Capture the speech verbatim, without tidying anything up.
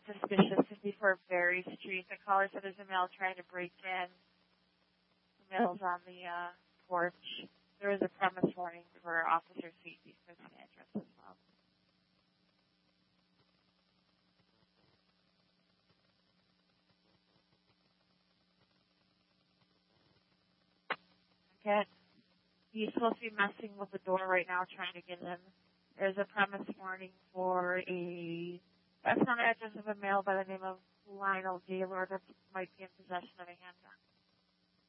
suspicious fifty-four Berry Street. The caller said there's a male trying to break in. The male's on the uh, porch. There is a premise warning for officer safety for the address as well. Okay. He's supposed to be messing with the door right now, trying to get in. There's a premise warning for a that's not an address of a male by the name of Lionel Gaylord that might be in possession of a handgun.